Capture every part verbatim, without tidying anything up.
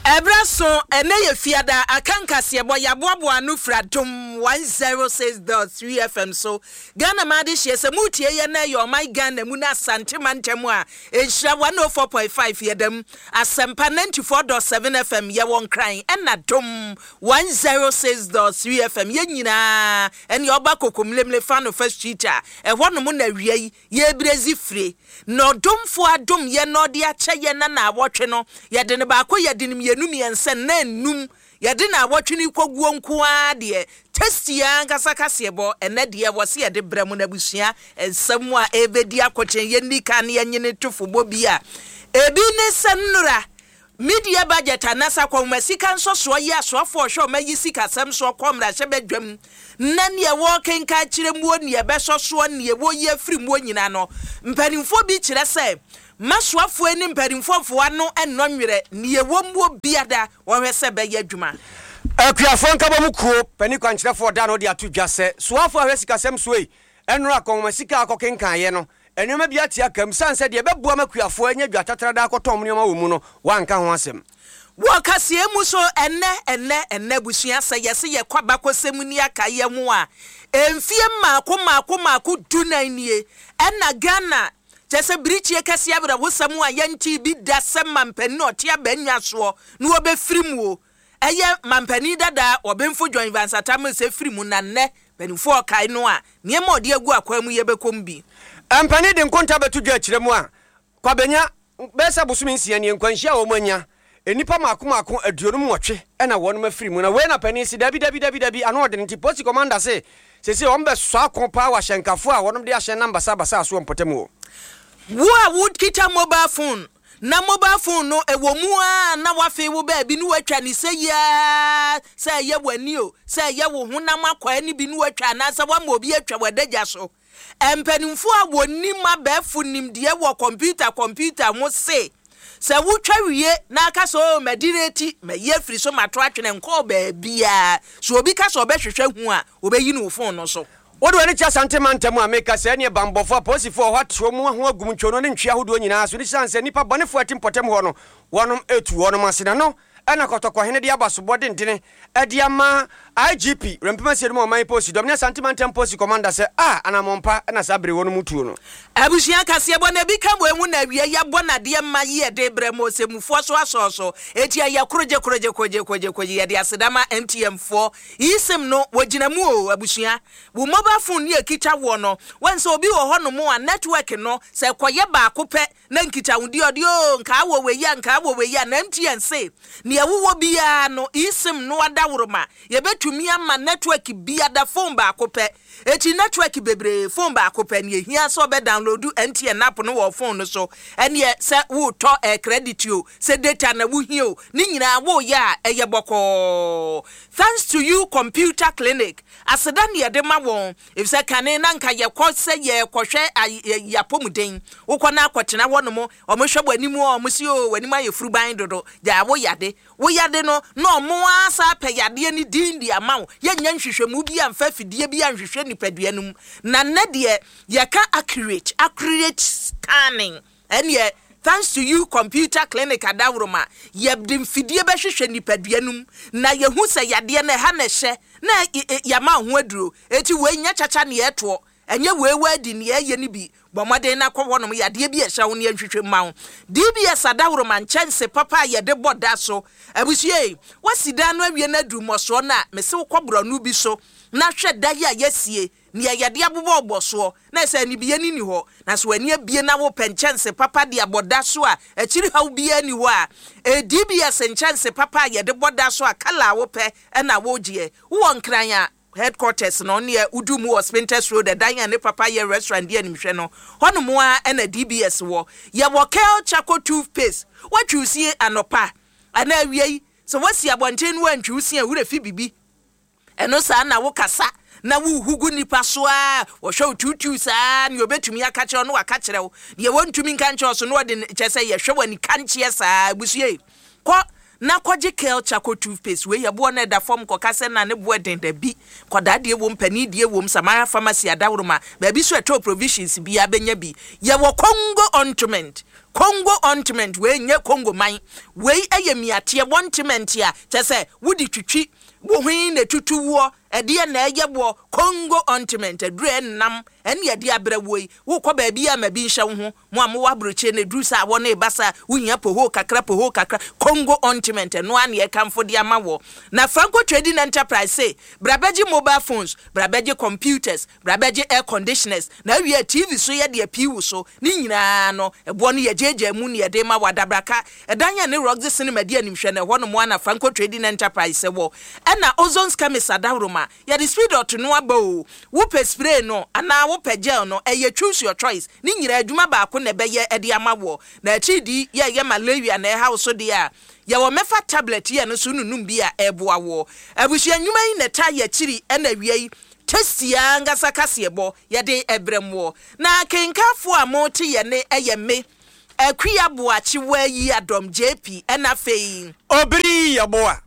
Ebraso ene ye fiada akankase bo yaboabo anu fradom one oh six point three F M so Ghana made hye se mutie ye na your my Ghana mu na santema ntemu a enhira one oh four point five yedam asempa ninety-four point seven F M ye won kran ena dom one oh six point three F M ye nyina ene oba kokomlemle fa no first teacher e hono mu na wiai ye brezi free no domfo adom ye no de ache ye na na awotwe no ye de ne ba ko ye de ne num yensen na num yade na awotwini koguo nko a de testia ngasa kasebo ene de wose yade bremu na busua ensam a ebedi akochen ye nika ne yenyene tofo bi a ebi ne sanura media budget anasa kwamsika nso so ye asofo hwe ma yisika sam so komra hye bedwam na ne wo kenka kire muo ne be so so ne wo ye firi muo nyina no mpanimfo bi kire se maswafo eni mpanimfo ano enno nwere ne ye wo muo biada wo hwese be ye adwuma akuafo nka bo mukuo pani kwankyerefo da no de atodwa se soafo hwesika sam soe enro akommasika akokenkan ye no enwema bia tia kam sanse de bebua makuafo anya dwatatra da akotom nyoma wo mu no wanka ho asem wo kase emu so enne enne enne busua se yese ye kwaba kosem ni aka ye mu a emfie maako maako maako dunan nie enna Ghana jese brichie kase abra wosam a yanti bi da sem mampani otia banwa so no obefirimu eye mampani dada obemfo join vansatam se firimu na ne benufo kai no a niema ode agu akwamu ye bekombi ampani de nkonta betudwa akiremu a kwabenya besa busumi nsia ne nkwanhia wo manya enipa maako maako aduonum wotwe ena wonum afirimu na we na pani si dabi dabi dabi dabi ano ode nti post commander se se se ombe so akonpa wa hyenkafo a wonum de ahye number saba sa so mpotemu wo a would kita mobile phone na mobile phone no ewo mu a na wafe wo ba bi nu watwa ni se ya se ye wani o se ye wo honam akwa ni bi nu watwa na se wa ma obi atwa wadagya so empanimfo a woni ma ba fu nim de wo computer computer mo se se wo twa wiye na aka so madireti ma ye firi so mato atwene nko ba bia so obi ka so obehwehwe hu a obeyi no phone no so Odo ene cha santema ntemu ameka se ne bambofo posifo hwatwo mu ho agum ntwono ne ntwia hodo nyina so ni chance nipa bonefo atimpotem ho no wonom etu wonom asena no ena kotoko hene de abaso dentene ediama I G P rempema se mo man post domne santema ntem post commander se ah anamompa ena sabre wonom tuo no abusia kase bo na bi ka bo emu na wiye ya bo na de ma ye de bremo se mufo so asoso etia ya kroje kroje koje koje koje ye de asedama M T M four isem no wagina mu o abusia wo mobile phone ne akita wo no wanse obi wo ho no mo a network no se koye ba kope na nkita wudi odi o nka wo we ya nka wo we ya na M T N se ne wo bia no isem no adawroma ye betumi ama network bia da phone ba kope eti network bebre phone ba kope ne hia so be download M T N app no wo phone no so ene se wo to e credit yo se data na wo hia o ni nyina wo ya eye boko thanks to you computer clinic aseda ne de ma won if se kane na nka ye ko se ye kohwe ya pomuden wo ko na akotena wono mo o mo hwe banimu o mo si o wanimu aye furuban dodo ja wo yade wo yade no no mo asa pe yade ni din di ama wo ye nya nhwehwemu bi amfa fidie bi anhwehwe nipaduanum na ne de ye ka accurate accurate scanning and ye thanks to you computer clinic adawroma ye dim fidie be hwehwe nipaduanum na ye hu se yade na ha na hye na ya ma ho aduro eti we nya chacha ne eto enye we we di ne ye ni bi bomaden na kwwonom yade bi ehya wo ne nhwehwe ma D B S adawroma nchanse papa ye de boda so abusie wasida no awie na dumoso na mese kwobro no bi so na hwe da ya yesie ne yade abobo oboso na se ni bi ani ni ho na so ani abie na wo penchanse papa de aboda so a akiri hawo bi ani ho a e D B S nchanse papa ye de boda so a kala wo pe na wo gie wo nkran a headquarters no near Udumu or Spinters Road, the Diane ne Papa ye restaurant dear Nimsheno. Honumwa and a D B S war. Ya wakel Chaco toothpaste. What you see an opa. And now ye. So what's your one ten when you see a wood of Phoebe? And no son, I walk a sa. Now who good ni paswa or show two two san. You bet to me a catch on no a catcher. You want to mean can't also know than just say a show and can't yes, I was ye. What? Na kwaje kel Chaco toothpaste we ye bo na da form ko kase na ne bo den da bi koda de wo mpani de wo Samara pharmacy adawroma ba bi so eto provisions bi abenya bi ye wo Congo ointment Congo ointment we nye Congo man we eye miatie ointment ya chese wudi twitwi wohin na tutuwo ede na eyebo Congo ointment adure nam ene ede abrawoi wo kwa ba bia ma bi nhye wo ho mo am wa broche na dru sa wo na ebasa wunya poho kakra poho kakra Congo ointment no an ye kamfo de amawo na Franco Trading Enterprise say brabeji mobile phones brabeji computers brabeji air conditioners na wi T V so ye de apiwu so ni nyina no ebo no ye jeje mu ne de ma wadabraka edanya ne Roxy Cinema de animhwe na ho no mo na Franco Trading Enterprise wo na Ozone Scamis Adaroma ya the speed dot no abo wo pe spray no ana wo pe gel no e choose your choice ni nyira adwuma ba ko na be ye e de amawo na chidi ye ye malaria na e house so de a ya wo mefa tablet ye no so nunum bi a eboa wo abusu anwuma yi na ta ya chiri e na wiei testia ngasa kasebo ye de ebremwo na kenkafo a mo te ye ne eye me akua boachi wa yi adom J P e na fei obiri ya boa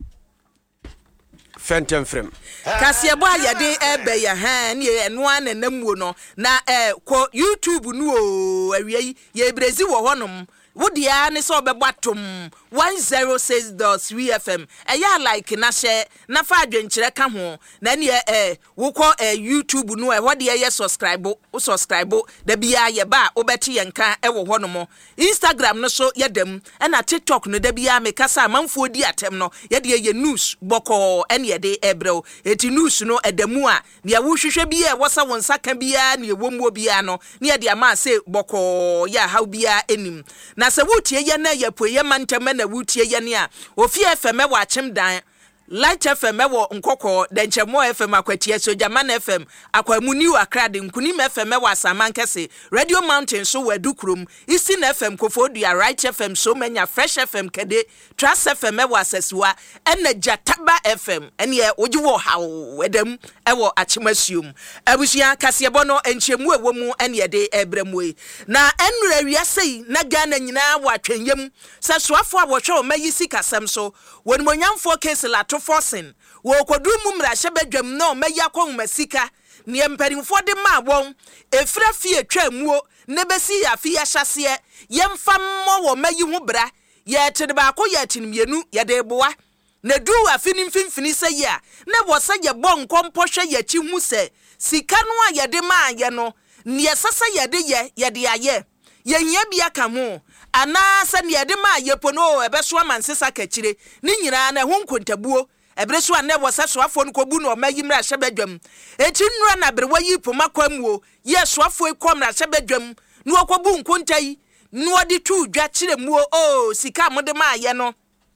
Fentem frem Kasiebo ayade ebe ya ha ne eno ananamuo no na eh ko YouTube nu o awie ye brezi wo honom wodia ne so obegbatom one oh six point three F M eya like na share na fa adwenkyere ka ho na ne eh wo ko eh YouTube nu e hode ye subscribe o subscribe da bia ye ba obeti ye nka e wo honom Instagram no so ye dem na TikTok no da bia me kasa manfo di atem no ye de ye news boko ene ye de ebrew eti news no edamu a ne wo hwehwe bia wo sa won saka bia ne wo muo bia no ne ye de ama se boko ya how bia enim na se wutie ye na ye po ye mantama na wutie ye ne a ofi F M wa chim dan Light F M wo nkoko denchemo F M akwatie so Jaman F M akwamuni wa krade nkunim F M wa Samankese Radio Mountain so wadukrum Eastern F M Kofodua Right F M so manya Fresh F M kede Trust F M wa Sesua ena Jataba F M ene oji wo hawo wedam ewo achimasium abusia kasebo no enchemu ewo mu ene de ebremwe na enura wiase na Ghana nyina wa twanyem sesuafo a wo hwe o mayisi kasem so wonmonyamfo case lato forcing wo kodu mu mra hyebadwam no meya kwon masika ne mpanimfo de ma won efra fie twamuo ne besi ya fie hyase yemfa mmɔ wo mayi hu bra ye tede ba ko ye tinmienu ye de boa na du afini mfimfini se ye ne wo se ye bon kompɔhwe ye chi hu se sika no a ye de ma ye no ne sasa ye de ye ye de aye ye hia bia ka ho ana se ne de ma ye pono ebeso amansesa kachire ni nyina na hu nkontabuo ebreso ane wo sesoafo no kobu no mayi mra hyebadwam eti nnura na bere wayi poma kwamuo ye soafo ekom na hyebadwam no okobu nkontai no odi tu dwa kire muo o sika mode ma ye no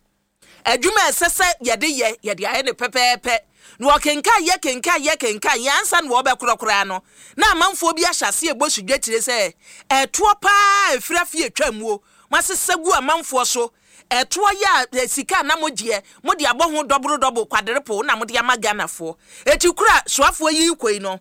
adwuma esese ye de ye ye de aye ne pepepe no okenka ye kenka ye kenka yansa no obekorokora no na amanfo bi ahyase ebosu dwa kire se eto pa efrafie twamuo masesegu amanfo so eto ya sika na mogie mode abo ho dobro dobo kwaderepo na mode amaganafo etikura soafo yi koi no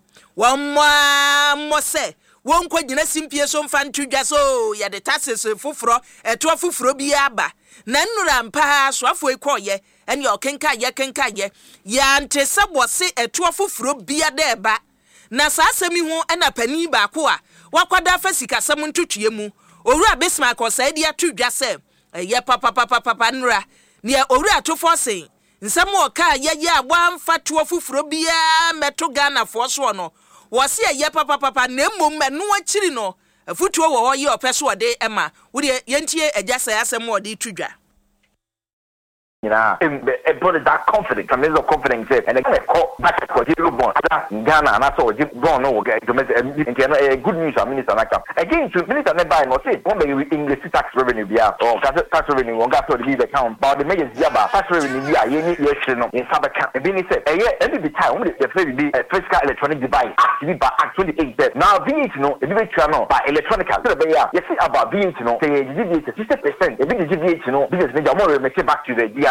wamma mose won kwagina simpie so mfa ntudwa so ya de taxes fufuro eto fufuro bi aba na nnura mpa soafo ikoye ene okenka ye kenka ye ya ntesebo se eto fufuro bi adeba na saasemi ho ena pani ba ko a wakwada fa sika sam ntutue mu owura Bismarck osaidi atudwa se ye papa papa papa nura ne owura to forcing nsem oka ye ye agba mfa to fufuro bia meto Ghana fo so no wo se ye papa papa na mmom no akiri no afutuo wo ho ye opeso ode ema wo de yentie agasa asem ode tudwa. Yeah, and brought that confidence, and there's no confidence there. And I call back for you born Ghana, and I saw you born no okay. Good news, Minister Nakam. Again, to Minister Nebai, no say one day English tax revenue be out or tax revenue. One got to the account, but the major Yaba tax revenue be a year yes in sub account. And then he said, "Eh, every the time the first be a fiscal electronic device actually by actually eight that now V H no, the V H no by electronic. So be ya. You see about V H no, say fifty percent. If the V H no, business major more make back to the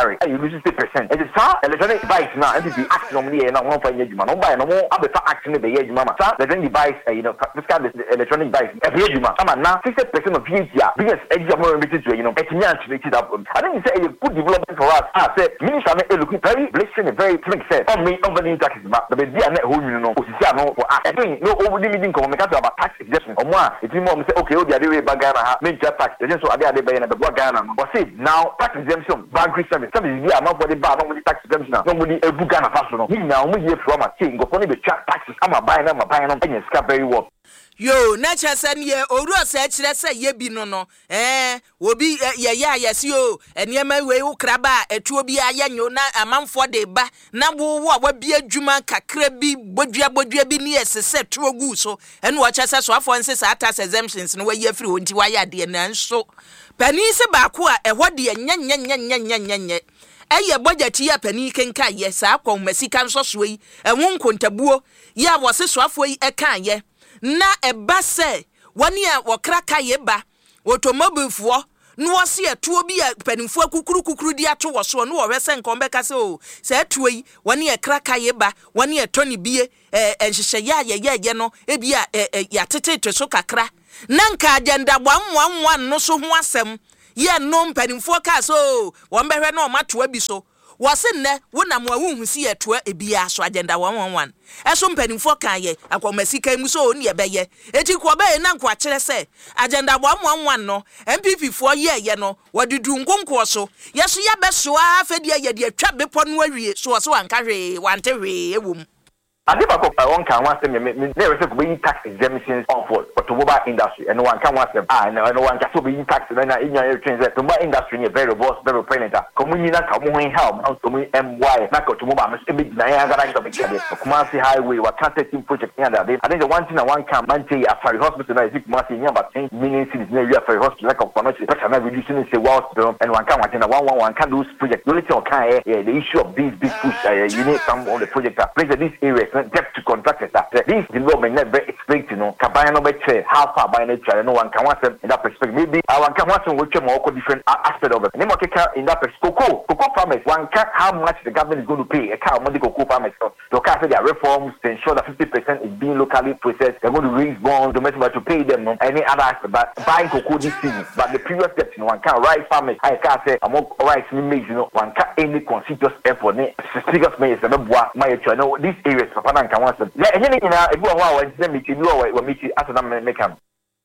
carry you lose fifty percent it is sa electronic device na and the act normally na one five years no buy no more abefa act no be year mama sa electronic device you know fiscal electronic device every year ma ama na sixty percent of V A T business education more related to you know etimi anti that I think say a good development for us I say minister na looking very blessing very make sense on me on the taxes ma the be na whole you know osisi no for us I think no over the meeting come make about tax exemption or more it mean say okay o the other way bagana ha make tax so ade ade be na be Ghana but see now tax exemption bank service service be amount for the bar no tax exemption no money ebu Ghana pass no now we hear from a thing go for be taxes am buy na am buy na any scap very well yo na chese ne oru ose kire se ye bi no no eh obi ye ya yesi o enema we ukraba etuo bi ayanyo na amanfo de ba na wo wo wa bi adwuma kakra bi bodua bodua bi ne esese tuo gu so ene wo chese so afo nse sa tax exemptions no we ye free onti wa ya de na nso pani se ba ko a eho de nya nya nya nya nya nya nya eye budget ya pani kenka ye sa akon masika nso so yi enwo nkontabuo ya wo se so afo yi eka ye na eba se wani a wokraka ye ba automobile fuo no wose etuo bi a panimfo kukuru kukuru di ato wo so no wo hwese nkom beka se o se etuo yi wani e kraka ye ba wani e toni bie eh enhihye ya ye ye ye no e bia ya tete so kakra na nka agenda bwanwanwan no so ho asem ye no panimfo ka so wo mbehwe na o mato abi so wose nne wonam wa hu si eto ebia so agenda one one one eso mpanimfo kan ye akwamasika mu so oni ebeye eti ko be na nkwa kire se agenda one one one no M P P fo ye ye no wadudu nkonko so yeso ya beso afedi ye de atwa bepo no awie so so anka hwe wante hwe ewum ade ba ko one can one say me me there say go tax exemptions on for automobile industry and one can one say ah no one can so be tax na in your trains the automobile industry is very robust very prevalent community na ka mo help on to me M Y na ka automobile must be na ya ga ga be kede Kumasi highway what can take project here that I think the one thing that one can maintain a Afari hospital now is Kumasi near about ten million cities near your Afari hospital like of financial but na reducing say well and one can one one one one can do project the only thing can the issue of these big push you need some of the project that place this area depth to contractors that this development never expect you know kabaya no beche how far by nature no one can want them in that perspective maybe I one can want to which more different aspect of it nemo keka in that perspective cocoa cocoa farmers one can how much the government is going to pay a car money cocoa farmers so to say their reforms to ensure that fifty percent is being locally processed they're going to raise bonds domestic to pay them no any other aspect but buying cocoa this season but the previous steps you know one can right farmers I can say I'm right me make you know one can any constituous effort serious measures the bois my you know these areas can want them. Let any na ebu wa wa ntse miti bi wa wa miti asana make am.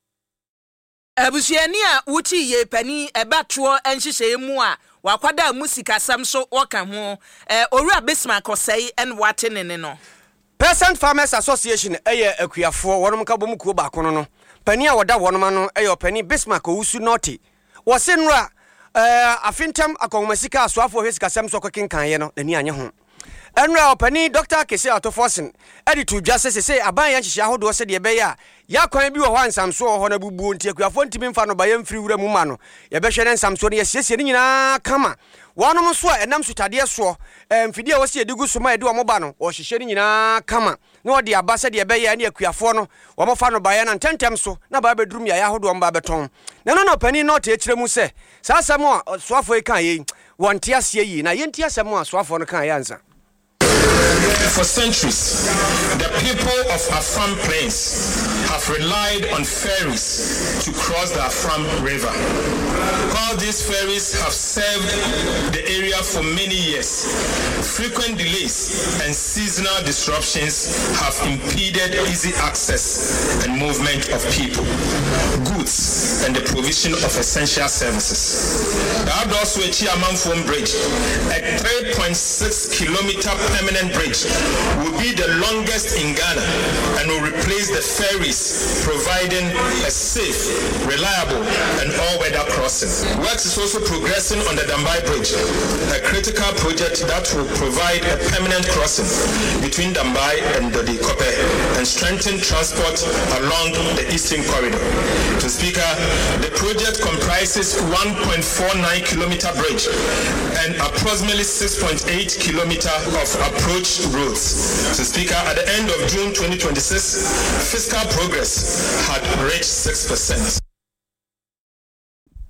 Abusuani a wuti ye pani ebatwo enhihye mu a wakwada musika sam so woka ho eh Owura Bismarck Osei en wate ne ne no. Peasant Farmers Association eye akuafo wonom ka bom kuo ba kono no. Pani a woda wonom no eye opani Bismarck Owusu Norte. Wo se nra eh afintem akomasika asoafo hwesika sam so kokenkan ye no ani anye ho. Enra opani Doctor Kese Atofosin editu dwase sese aban ya nhihye ahodo se de be ya ya kwan bi wo ho ansamso ho na bubuo nti akuafo ntimi mfa no ba ya mfiri wura mu ma no ye be hwe ne nsamso ne ye siesie ne nyina kama wonom so enam sutade so mfidi a wose edigu so ma edi wo mo ba no wo hihye ne nyina kama na odi aba se de be ya ne akuafo no wo mo fa no ba ya na ntentem so na ba bedrum ya ya ahodo mo ba beton na no no opani no te ekire mu se sa asem a soafo e kan ye wonte ase yi na ye nti asem a soafo no kan ya ansa. For centuries, the people of Afram Plains have relied on ferries to cross the Afram River. All these ferries have served the area for many years. Frequent delays and seasonal disruptions have impeded easy access and movement of people, goods, and the provision of essential services. The Abdul Swechi Amanfom Bridge, a three point six kilometer permanent bridge, will be the longest in Ghana and will replace the ferries, providing a safe, reliable, and all-weather crossing. Works is also progressing on the Dambai Bridge, a critical project that will provide a permanent crossing between Dambai and Dodikope and strengthen transport along the eastern corridor. To Speaker, the project comprises one point four nine kilometer bridge and approximately six point eight kilometer of approach roads. So Speaker, at the end of June twenty twenty-six, fiscal progress had reached six percent.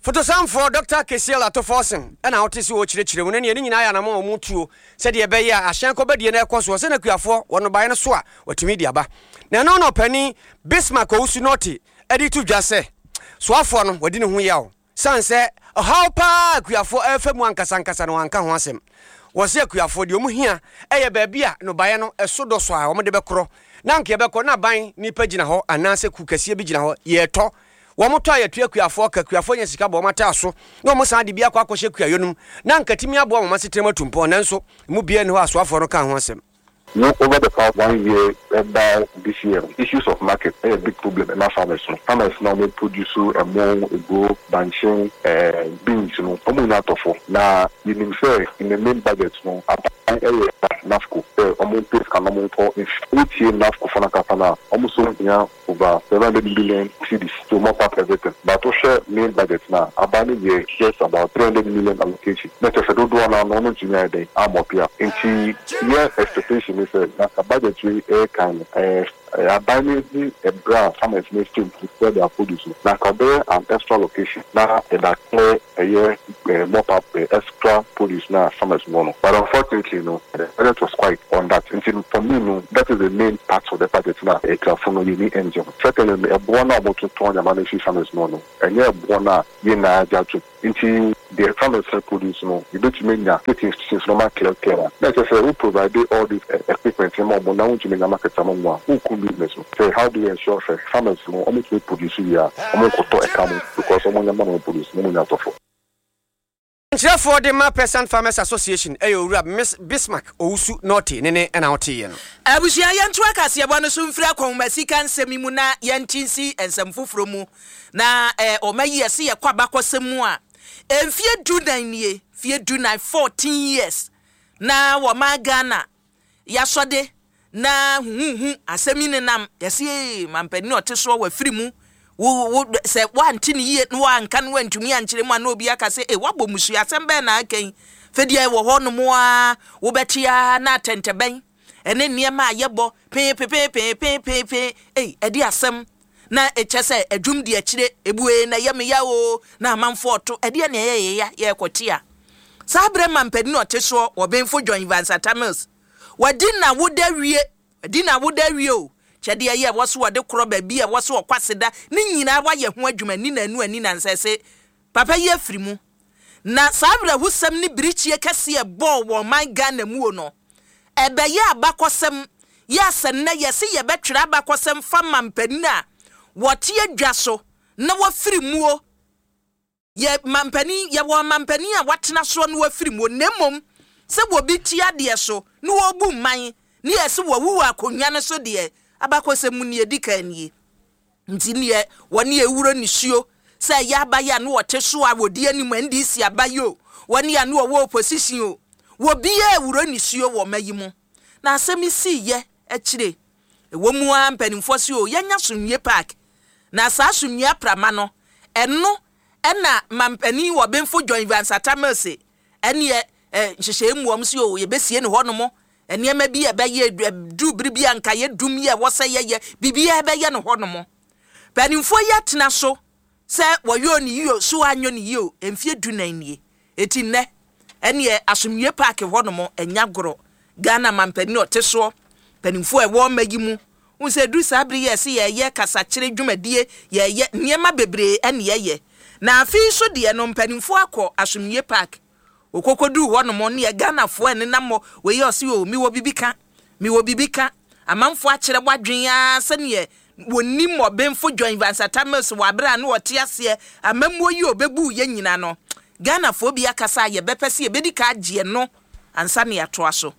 Photo sound for Doctor Kesiel Atofosen and out is watch the children and yin I am more mutual said the Bay Ashan Cobedi and Equos was in a queer for one by a swa or to media ba. Now no penny Bismarck Osunoti Eddie to just say Swafon we didn't yell. Son said a how pa queer for F M one Casancasan one can once him. Was there queer for you here a baby no biano a sodo swa or Medebecro. Nanke Becco na buying ni pagina ho and Nancy Cucasia Bigina ho ye to. Wamoto ya tuya kuya ka kuya fonya sika bo mata so na mo san de bia kwa akɔhye kuya yonum na nkatimi abo mo masetrema tumpo nanso mu bia ne ho asoafo no kan ho asɛm. No, over the past one year, about this year, issues of market are a big problem in our farmers. Farmers now may produce a more a go banching beans, you know, almost not of now. You know, say in the main budget, you know, area NAFCO, almost this can amount for if each year NAFCO for Nakapana, almost over seven hundred billion cities to mop up everything. But to share main budget now, about year just about three hundred million allocation. Let us do one on one junior day. I'm up here. Into year expectation. That's a budgetary air kind of a binary a brand farmers may still prepare their produce. Now, there an extra location now that clear a year mop up extra produce now farmers mono. But unfortunately, you know, the budget was quite on that. Until for me, no, that is the main part of the budget now. A careful unique engine. Secondly, a bona about to turn your managing farmers mono. And yeah, bona yena jatu. Until the farmers produce no, you don't mean that it institutions no matter clear clear. Let us say who provided all this equipment and more, but now you mean the market someone who could business. Say how do you ensure say farmers no almost will produce here, almost to account because someone your money produce no not of. Therefore, the Ma Peasant Farmers Association, Ayo Miss Bismarck, Osu Noti, Nene, and Autian. I wish I am Twakas, Yabanasum Fraco, Mexican Semimuna, Yantinsi, and some Fufromu. Na, eh, or may you see a Quabaco Semua. And fear do nine ye, fear do nine fourteen years. Na, Wama Ghana, Yaswade, na, hm, Aseminam, Yasi, Mampenno Teswa were free mu. Who say one tin yet one can went to me and Chilima no biaka say, eh, what Musia Sembe na ken, Fedia wo hono moa, Wobetia na tente ben, and then near my yebo, pay, pay, pay, pay, pay, pay, pay, eh, a dear sem. Na e chese e dwum de akire ebue na yame yawo na manfo to e de na ye ya ye kotia sabre mampani no teso obenfo John Vansa Tamils wadi na woda wie wadi na woda wie o chede ye woso wode kro ba bi e woso kwaseda ni nyina wa ye ho adwuma ni na nu ani na nsese papa ye afirimu na sabre husam ni birichie kase e ball wo man Ghana mu no ebe ye abakosem ya sanna ye se ye betwera abakosem fa mampani na what ye jaso na wafiri muo ye mampani ye wo mampani a watena so na wafiri muo nemom se wo bitia de so na wo bu man ne ye se wo wu akonwa ne so de abakosem ne edika nie nti ne woni ewuro ni suo se ya abaya na wote so a wodi anim ndi si abayo woni ya na wo opposition o wo biya ewuro ni suo wo mayimu na asemi si ye akire ewo mu ampanimfo si o yenya sunye park na sa sunye prama no eno ena mampani wo benfo John Vansa Tamils ene e hyehyɛ muom si o ye besie ne hono mo ene ma bi e be ye du biribi anka ye dum ye wo se ye ye bibi e be ye ne hono mo panimfo ya tena so se wo yo ni yo so anyo ni yo emfie du nan nie eti ne ene asomye park hono mo enya goro Ghana mampani o teso panimfo e wo magimu unse du sabri ye se ye ye kasa kire dwumadie ye ye niema bebre ene ye ye na afi so de no mpanimfo akọ asomye park okokodu ho no mo ne Ghana fo ene na mo we ye osi o mi wo bibika mi wo bibika amanfo akire bwadwen ya se ne woni mo benfo John Vansa Tamils wa bra na wote ase amamuo yi obebu ye nyina no Ghana fo bi akasa ye bepese ye bedika agye no ansa ne ato aso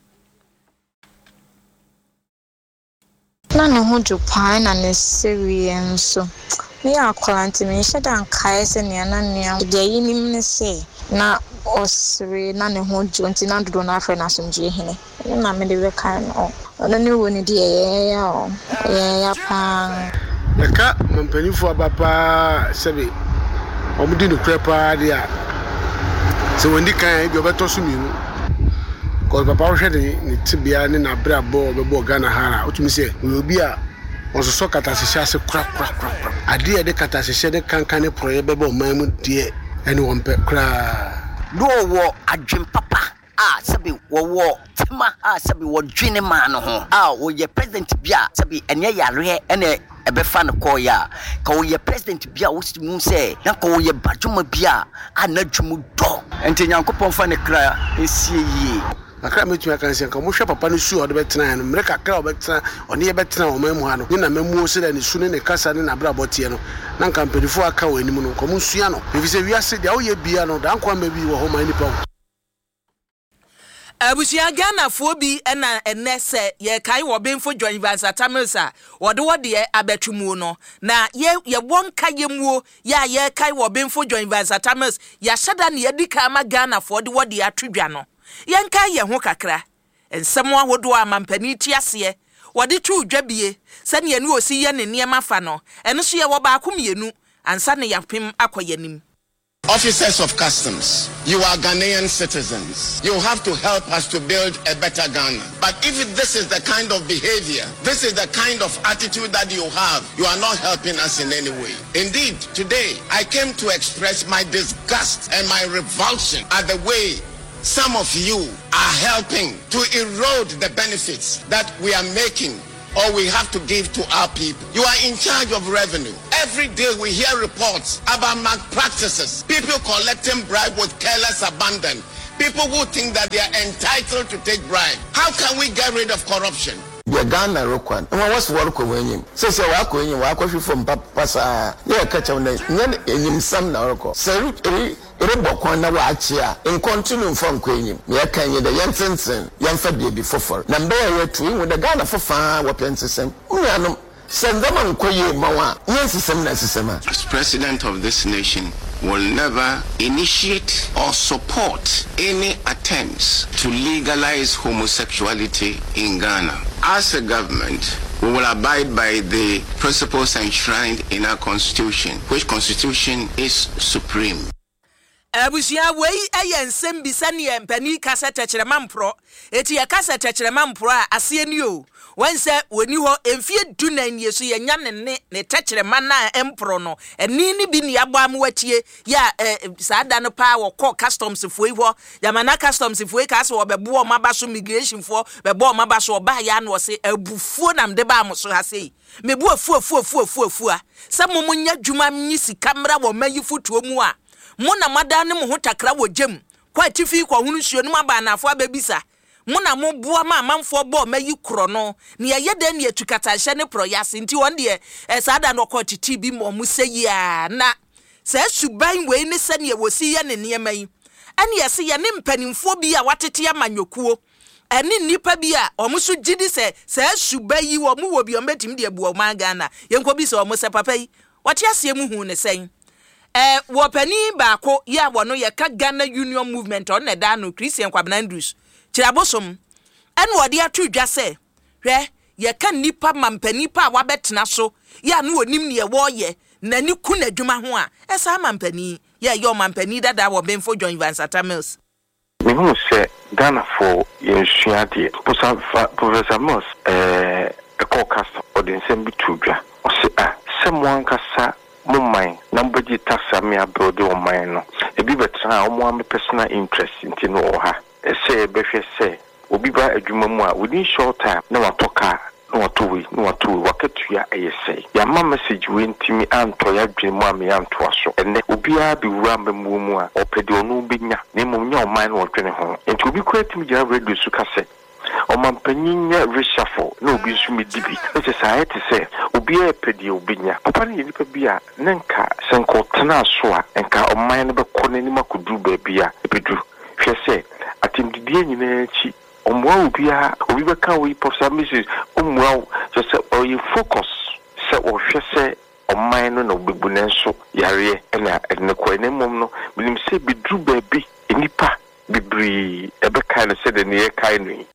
na no ho jupan na ne serious so me akwalanti me sheda nkae se ne na ne de yinim ne se na osre na ne ho ju nti na dodo na afre na somje hene na me de beka no ono ne woni de ye ya o ye ya pa eka mampanifo abapa sebe omudi no krepa de a se wondi kan de obeto so mi ko papa wo hwede ni tibia ni na brabo bebo Ghana hara otumi se obi a onso so katasehye ase kra kra kra ade e de katasehye de kankan ne proye bebo mamu de ɛne wɔn pɛ koraa no wo adwen papa ah sabi wo wo tema ah sabi wo dwene ma no ho ah wo ye president bia sabi enye yare ene ebefa no ko ya ka wo ye president bia wo simu se na ka wo ye badwuma bia anadwumu do enti nyankopon fa ne kra esie yi akra metu aka nse nka mo hwe papa no su ode betena no mre kakra obetena one ye betena o mamu ha no ni na mamu se da ne su ne ne kasa ne na bra botie no na nka mpedifo aka wo anim no nko mo sua no efi se wiase dia wo ye bia no da nkwa ma bi wo ho ma nipa abusia Ghana fo bi na enne se ye kai wo benfo join Vansa Tamilsa wo de wo de abetumu no na ye ye wonka ye muo ya ye kai wo benfo join Vansa Tamils ya shada ne yedika ma Ghana fo de wo de atwedwa no ye nka ye ho kakra ensem ahodo amampani tiase wo de twu dwabie se ne ne osi ye ne ne mafa no eno so ye wo ba akomienu ansa ne yapem akoyanim. Officers of Customs, you are Ghanaian citizens. You have to help us to build a better Ghana. But if this is the kind of behavior, this is the kind of attitude that you have, you are not helping us in any way. Indeed, today, I came to express my disgust and my revulsion at the way some of you are helping to erode the benefits that we are making or we have to give to our people. You are in charge of revenue. Every day we hear reports about malpractices, people collecting bribe with careless abandon, people who think that they are entitled to take bribe. How can we get rid of corruption? The Ghana Rokwan. And what's work when you say, so I go in your work from Papa, yeah, catch on the name some Naroko. So, Rebokwana Wachia, in continuum from Queen, Mia Kanye, the Yansen, Yan Fabi before. Number two with the Ghana for far weapons system. Send them on Koye Mawa, yes, some necessary. As president of this nation, will never initiate or support any attempts to legalize homosexuality in Ghana. As a government, we will abide by the principles enshrined in our constitution, which constitution is supreme. Abusia wei aye nsem bisane empani kasete kiremampro eti ya kasete kiremampro a ase ni o wanse woni ho emfie dunan yesu ye nya ne ne ne tekirema na empro no eni ni bi ni abo amwatie ya saada no pa wo call customs foi ho yamana customs foi ka se wo bebo o mabaso migration fo bebo o mabaso ba ya no se abufuo nam de ba amso ha sei mebu afu afu afu afu afu a se momunya dwuma nyi sikamra wo mayifutuo mu a muna madane mu hotakra wo gem kwa tifi kwa hunu suo numa ba na afo abebisa muna mo boa ma amanfo bo mayi kro no ne ye de ne atukata hye ne proyase nti won de e saada no ko titi bi mo mu seyi a na se suban we ne se ne wosi ye ne ne mai ane ye se ye ne mpanimfo bi a watete amanyokuo ene nipa bi a omuso gidi se se subayi wo mu wo bi o metim de abu o magana yenko bi se o mo se papa yi wate asem hu ne sen eh wopani baako ya wono ye ka Ghana Union Movement on ne da no Christian Kwabena Andrews kirabosom ene wode atudwa se hwe ye ka nipa mampani pa wabetena so ya no onim ne ye wo ye nani ku na dwuma ho a esa mampani ye ye mampani dada wo benfo join Vansa Tamils me hu se Ghana for ye suade Professor Moss eh e call cast odinsem bi tudwa o se ah se mo ankasa Mumai, number G taxa me a build on mine. A beaver town, one personal interest in Tinoha. A say, Beffe say, will be by a jumamua within short time. No one talk, no two way, no two walk to ya. I say, your mamma message went to me and to your dream, mammy and to us. And that will be a be ramble mumua or pedono bigna, name of your mind or twenty home. And to be quite to me, I read the success. O mampanynya reshuffle no bi so medibi e se say te se obi a pedi obinya papa ne nipa bia nenka senko tena so a enka o man ne be kone ni makudu ba bia ebedu hwe se atimdidie nyina chi omwa obi a obi be kan we Professor Missus omwa just o you focus se o hwe se o man no no bebu nenso yare na ne ko ne mom no bilim se bedu ba bi enipa bibri ebe kan se de ne kai no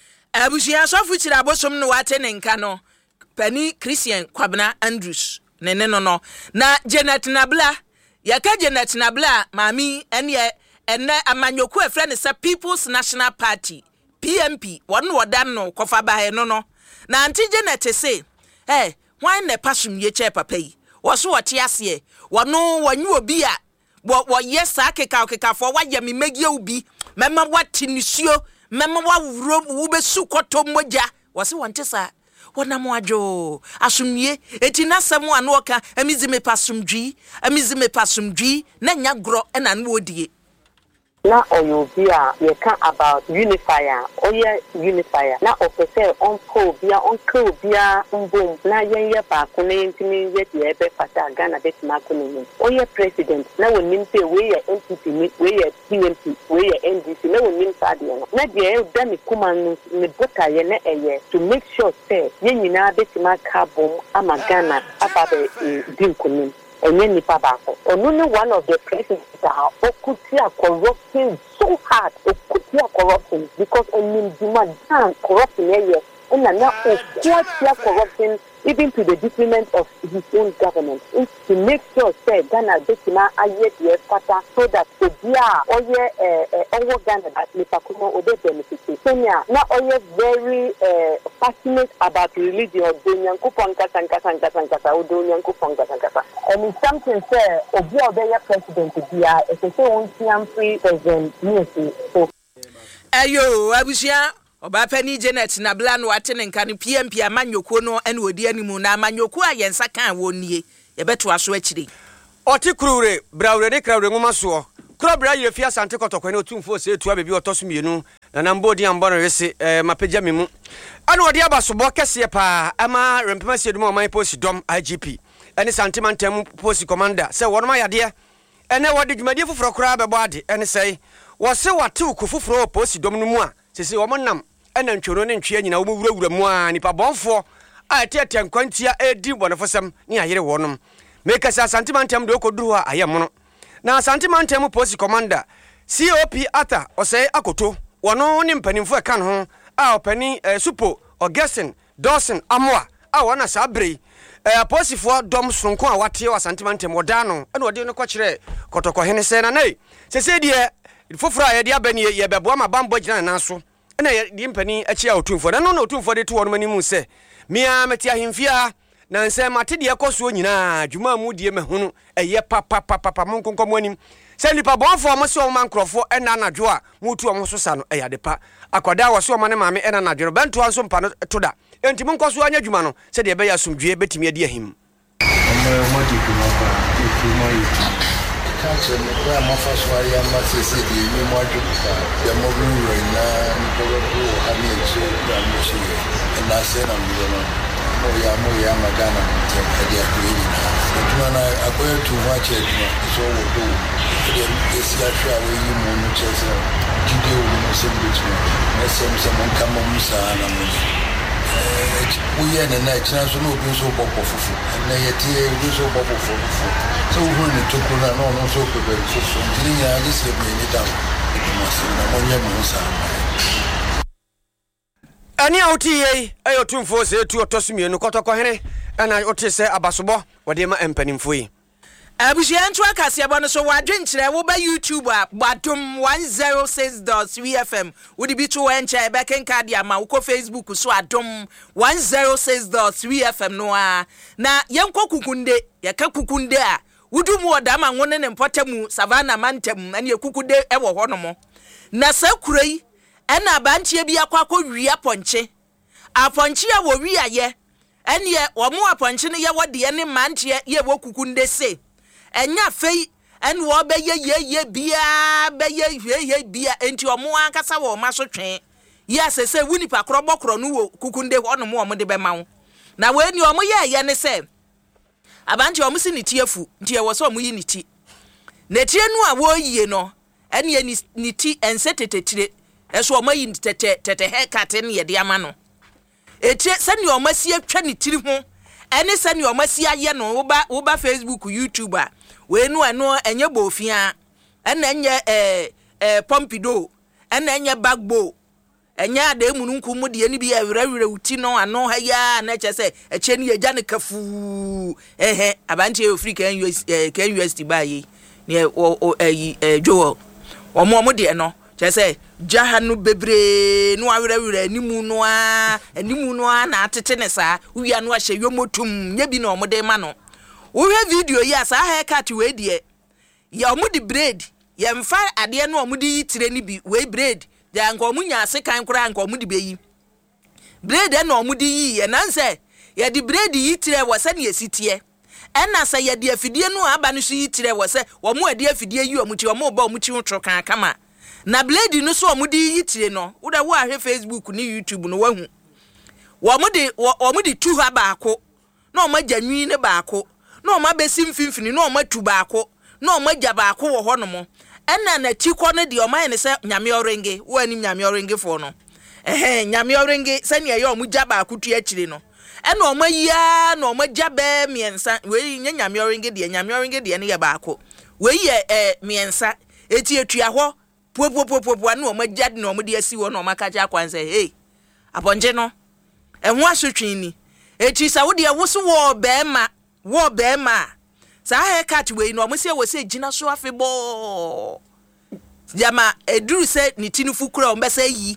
abusia sofu kirabosom no wate ne nka no pani Christian Kwabena Andrews ne ne no no na Janet Nabla yaka Janet Nabla mami ene ene amanyoku efre ne sa People's National Party P M P won wodan no kofa bae no no na anti Janet say eh why ne pasum ye che papa yi wo so wote ase wono wanyu obi a wo wo yes akeka okeka fo wa ye me megie ubi mema wati nisuo mema wa wuro wo besu koto moja wose wonte sa wona mo adwo asumie eti na semu anu oka amizi me pasumdwi amizi me pasumdwi na nya gro na no odie na oyobia ye can about unifier oye unifier na officer on ko bia on ko bia mbom na yen ye ba ko ne ntimi ye de be fata Ghana bet ma ko ne oye president na wonim say we ye N P P ni we ye P M P we ye N D C na wonim sa de no na de e da mi kuma no ne bota ye na eye to make sure say ye nyina bet ma ka bom ama Ghana aba be din ko ne enye nipa bako onu ne one of the presidents that okutia corrupting so hard okutia corrupting because onim duma dan corrupting eye na na okutia corrupting even to the detriment of his own government is to make sure say Ghana betima aye de fata so that obia oye eh owo Ghana that nipa kuma obe benefit Kenya na oye very uh, passionate about religion donyankopon kasa kasa kasa kasa donyankopon kasa kasa and it's something say obia obey president bia e say won tiam free president music so ayo abusia Oba Penny Janet na bla no atene nka ne P M P amanyoko no ene odi animu na amanyoko ayensa kan wonie ye beto aso akire oti kurure brawure de krawure ngoma so kro bra ye fia sante kotokwa ne otumfo se etua bebi otoso mienu na nambo di ambo no rese eh, mapagya memu ana odi abasobo kese pa ama rempema se dum oman posi dom I G P ene santimantem posi commander se wonoma yade ene wodi dwumadi foforo kra bebo ade ene sei wo se wate ukufoforo posi dom no mu a sese wo monam ena ntworo ne ntwe nyina wo wurawura mu a nipa bonfo a tete nkwantia edi bonefosem ne ayere wonom meka sa santimantem de okoduru a ayemono na santimantem posi commander C O P ata osei akoto wono ne mpanimfo eka no ho a opani eh, supo Augustine Dawson Amoa a wona sabre eh, posifo dom sonko a wate wa santimantem woda no ena ode no kwakire kotoko hene se na nei sese die foforo a ye dia bani ye bebo ma bambo gina na so ena ye mpani achi a otumfo na no na otumfo de to wono manimu se mia meti ahemfia na nse mate de ekoso nyina dwuma mu die mehunu eye papa papa papa monkonkom anim se nipa bonfo mo se o man krofo ena anadwo a mutu o mo so sa no eye adepa akwada wo se o mane maame ena anadwo bento anso mpa no toda enti monkoso anya dwuma no se de be ya somdwe betimi ade ahim omo mo di kuma ba ti mo yi kanche me kwa mafaso ya masese di ni mo adwuka ya mo ruwa na ni ko ko ami eche ya mo chi na se na mo no mo ya mo ya magana te ade akuri na tuma na akoya tu wa che tuma so wo do de esi afia we yi mo no che se jide o mo se bitu na se mo se mo kama mo sa na mo we ye na na china so no bi so popo fufu na ye tie bi so popo fufu so wo ni to ko na no no so ko be so so ni ya ni se bi ni down mo se na mo ye mo sa ani autie ayo tumfo se tu otosumie no kotoko hene ana ote se abasobo wode ma empanimfo yi abusia ntu akase abo so wadwenkyere wo ba YouTube a badum one oh six point three F M wodi bi to wenche be kenka dia ma wo Facebook so adum one oh six point three F M no a na yenko kukunde yeka kukunde a wudum woda ma wone ne mpotemu savana mantem ane kukude e wo ho no mo na sakurai ena bantie bi akwa akwa aponche aponche a wo wi aye ene wo mo aponche ne ye wode ne mantie ye wo kukunde se enya fei en wo be ye ye ye bia be ye ye ye bia enti omo ankasa wo ma so twen yes se wuni pa kro bokro no wo kukunde ho no mo de be ma wo na we ni omo ye ye ne se abanti omo si ni tiefu nti e wo so omo yi ni ti na tie nu a wo yie no en ye ni ti ense tetetire eso omo yi tete tete haircut ne ye de ama no etie se ni omo si atwa ni tiri ho ene se ni omo si aye no wo ba wo ba Facebook YouTube a we nu eno enye bofia ena enye eh eh pompido ena enye bagbo enye ade mununku mu de ni bi awrawra uti no ano ha ya na chese eche ni eja ne kafu ehe abanche Africa U S K U S T bayi ne o eh jo o mo mo de no chese jahanu bebre no awrawra animu no a animu no a na atete ne sa uwia no ahye yomotum nye bi na o mo de ma no wo video ya sa haircut we die ya omudi braid ya mfa ade no omudi yitire ni bi we braid ya nko omunya ase kan kura nko omudi beyi braid na omudi yi ya nanse ya di braid yitire wose na esitie ena sa ya di afidie no aba no so yitire wose wo mu ade afidie yi omuti wo mu ba omuti utro kan kama na braid no so omudi yitire no wo da wo ahwe Facebook ni YouTube no wahu wo mudi wo mudi tu ha baako na o magya nwi ne baako na o mabesi mfimfini na o matu baako na o magya baako wo ho no mo ena na tikọ ne de o man ne se nyame orenge wo anim nyame orenge fo no eh nyame orenge se ne ye o mugya baako tu akire no ena o mayia na o magya be miensa we nya nyame orenge de nyame orenge de ne ye baako we ye eh miensa eti etua ho popopopopo na o magya de na o de asi wo na o makaja akwanse hey abonje no enwo asotwe ni eti sa wo de woso wo be ma wo be ma sa ha cat we no mo se wo se gina so afebo jama eduru se ni tinufu kura o mbesa yi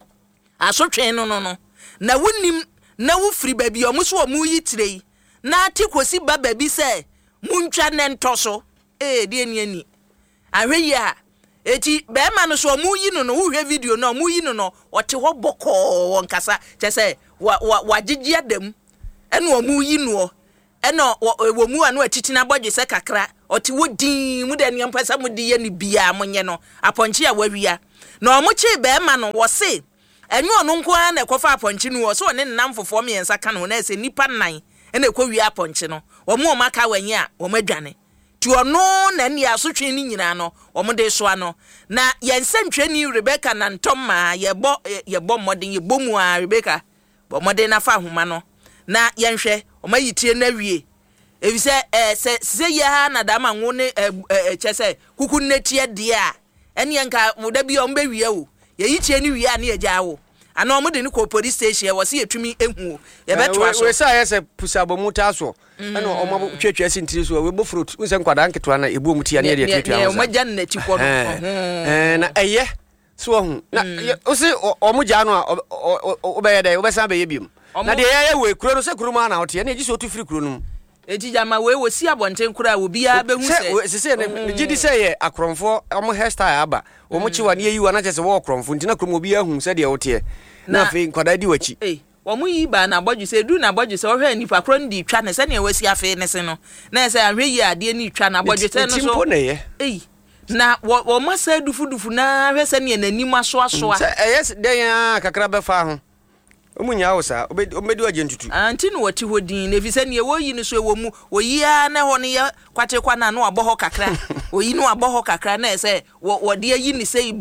asotwe no no no na wonim na wo firi ba bi o mo so o mu yi tire na atikosi ba ba bi se muntwa ne ntoso eh de ni ani ahwe ya eti be ma no so o mu yi no no wo hwe video no mu yi no no o te ho boko won kasa che se wa wa gigi adam ene o mu yi no ene wo mu anu atiti na bodwe se kakra o te wodin mu de ne mpasa mu de ye ni bia monye no aponche ya wawia na o mu chi be ma no wo se enyu onu nko an na ekofa aponche no wo so ne nnam fofo me yensa ka no na ese nipa nan ene ekowi aponche no wo mu o maka wanye a wo madwane ti ono na ne asotwe ni nyina no wo mu de so ano na yensentwe ni Rebecca na ntoma ye bo ye bo modin ye bomu a Rebecca bo modin na fa homa no na yenhwe o mayitie na wie evise eh se se ye ha na da ma ngo ne eh chese kuku netie de a ene yanka muda bi o mbe wie o ye yitie ni wie a na ye jawo ana o mde ni ko police station wo se yetumi ehu ye beto aso we sa ye se pusabo muta so ene o ma twetwe sintiri so we bo fruit unse nkwada nketo na ebu mutia na ye twetwe aso o magya na chiko no eh na eye so hu na o se o mu ja no a o be ye dey o be san be ye biem na de ye we kuro no se kuro ma na o te na ji so tu firi kuro no eti jama we wo si abonten kura obi a behu se se se ne gidi se ye akromfo omo hairstyle aba omo chi wane yi wana chese wo akromfo ntina krom obi ahu se de o te na fe nkwada di wachi eh wo mu yi ba na boju se du na boju se o hwe nipa kro ndi twa ne se ne wasi afe ne se no na se ahwe yi ade ni twa na boju se no so timpo ne ye eh na wo ma se dufu dufu na hwe se ne nanim aso aso a se yes de ya kakra be fa ho omunya wosa obedi agentutu anti no wati hodin na fi se ne wo yi no so ewo mu oyi a na ho ne ya kwate kwa na no aboho kakra oyi no aboho kakra na se wo de yi ni se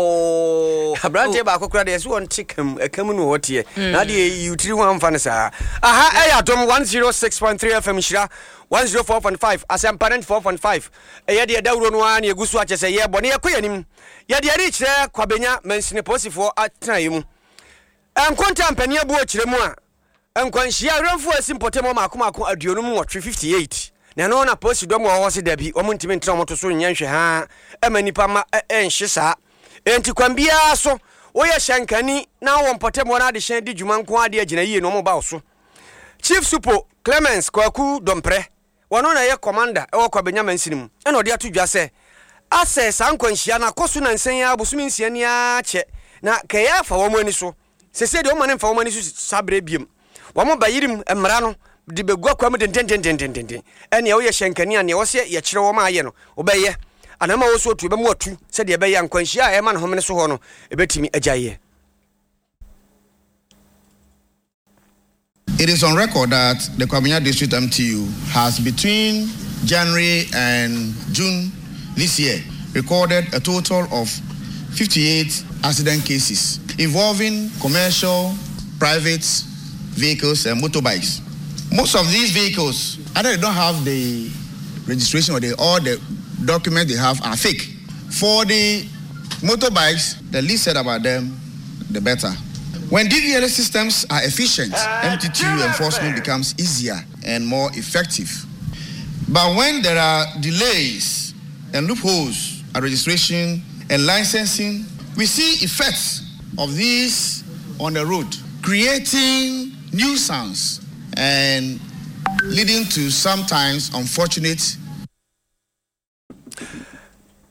iboko abrante ba akokra de se won tikam akam no wote na de yutiri ho amfa ne sa aha eya dom one oh six point three F M shira one oh four point five asem parent four point five eya de dawro no an egusu achese ye bone ye koyanim ye de ri kire kwabenya mansine posifo atanayimu enkonta mpani abu okire mu a enkwanhia renfo asimpotemo makomako aduonum wo fifty-eight na no na posi dom wo se dabi omo ntimi ntra omo to so nyanhwe ha emanipa ma enhyesa enti kwambia so wo ye shankani na wo mpotemo na de hyen di dwuma nko ade agina yie no mo ba so Chief Supo Clemens Kwaku Dompre wono na ye commander e wo kwa Benjamin Sinim e no de atodwa se ase sankwanhia na koso na nsen ya busumi nsia ni a che na kaya fa wo mo ani so sese de o mane fa o mane su sabre biem wo mo bayirim emra no de begua kwa mo den den den den den den ene wo ye hyenkani ane wo se ye kire wo ma ye no wo be ye anama wo so otu be mo atu se de be ye ankwanhia e ma no homene so ho no e betimi ajaye. It is on record that the Kwabenya District M T U has between January and June this year recorded a total of fifty-eight accident cases involving commercial, private vehicles and motorbikes. Most of these vehicles, either they don't have the registration or they, all the documents they have are fake. For the motorbikes, the least said about them, the better. When D V L S systems are efficient, M T T U enforcement becomes easier and more effective. But when there are delays and loopholes at registration and licensing, we see effects of these on the road, creating nuisance and leading to sometimes unfortunate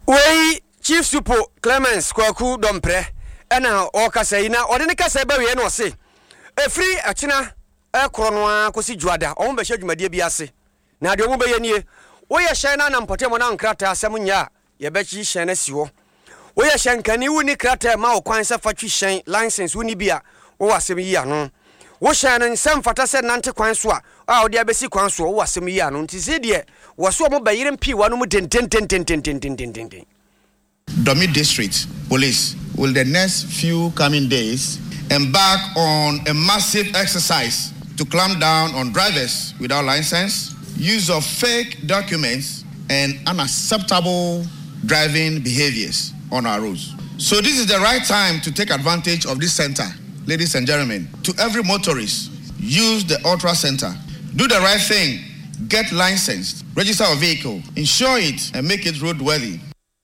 we Chief Supo Clemens Kwaku Dompre ena o kasa ina o de ne kasa ba we no se efri achina e kronoa kosi juada o mbe hwadwumade bi ase na de o mbe yenie wo ye hye na na mpotemo na nkrata asem nya ye be chi hye na si wo wo ye hye nkani wuni krata ma o kwan se fatwi hye license wuni bia wo asem yi ano wo hye na nsem fata se nante kwan so a a o de abesi kwan so wo asem yi ano nti se de wo so mo bayire mpi wanu mu den den den den den den den den den Domi District Police will the next few coming days embark on a massive exercise to clamp down on drivers without license, use of fake documents, and unacceptable driving behaviors on our roads. So this is the right time to take advantage of this center, ladies and gentlemen. To every motorist, use the Ultra Center. Do the right thing. Get licensed, register a vehicle, insure it, and make it roadworthy.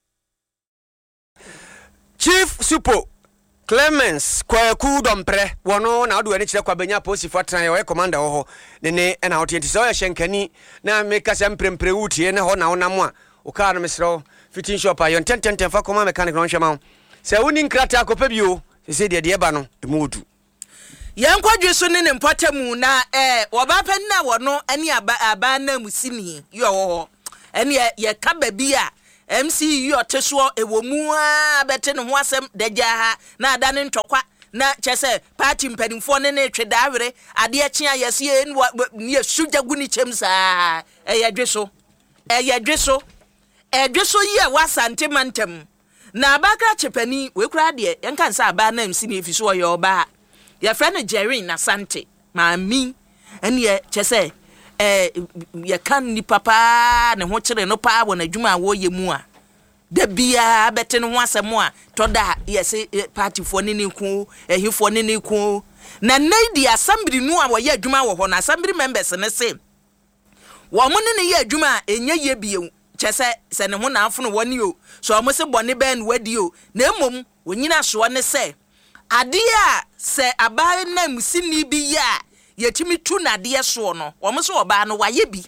Chief Supo Clemens Kwaku Dompre wono na adu eni kire kwa benya posi fatran ye commander ho ne ne na hotenti so ya shenkani na meka se mprempre wutie ne ho na wonam a o ka no mesro fitting shop ayon ten ten ten fa koma mechanic no hwema se woni nkrata akopa bio se de de ba no emudu yankwadwe so ne ne mpotemu na eh obapen na wono ani aba aba na musini yo wo eni ye ka ba bi a M C U oteso ewomu a bete ne ho asem daja ha na adane ntokwa na chese party mpanimfo ne ne tweda awere ade a chia yese ne suja guni chemsa eyadweso eyadweso edweso yi a wasante mantem na abaka chepani we kura de enkan sa aba na M C ne fiso yo ba ya friend Jerry na sante maami ene ye chese eh ye kan ni papa ne ho kire no pa wona adwuma wo ye mu a da bia bete ne ho asem a toda yes party fo ne ne ku ehifo ne ne ku na naidi assembly nu a wo ye adwuma wo ho na assembly members ne se wo mo ne ye adwuma enye ye bie chese se ne ho na afono woni o so mo se bone ben wadi o na emom wonyina so ne se ade a se abaye na musini bi ya yetimi tu na de so no wo mo so oba no waye bi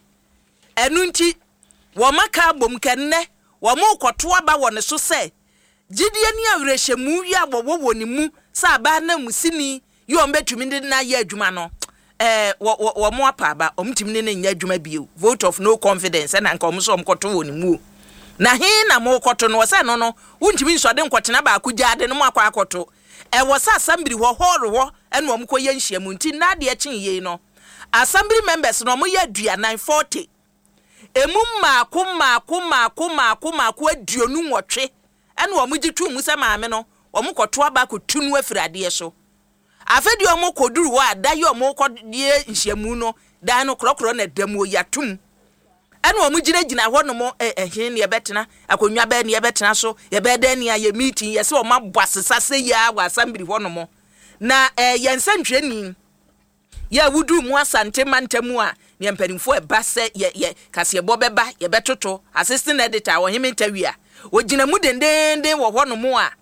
enu nti wo maka bom kenne wo mo kwoto aba woni so se gidie ni awrehemu wi abowo woni mu sa aba na musini yo mbetumi de na ye adwuma no eh wo wo mo apa aba omtimi ne nya adwuma bio vote of no confidence na nka om so omkoto woni mu na he na mo kwoto no se no no untimi nso de nkotena ba akugya no mo akwa akoto e wo sa assembly ho horo ho ene om koye nhyiamu nti na de ekin ye no assembly members no mo ye aduanan forty emu maako maako maako maako maako aduonu nwotwe ene om gitu mu se maame no om koto aba kotunu afirade so afedi om koduru wa da ye om kodie nhyiamu no dan no krokro na damu yatum ene om gina gina ho no mo ehhe ne yebetena akonwa ba ne yebetena so yebeda ne aye meeting yese om abwasesa se ya wa assembly ho no mo na eh yensantweni ya wudu mu asante mantamu a ne mpanimfo e ba se ye ye kase bo beba ye betoto assistant editor wo him interview a ogina mu dendende wo ho no mo a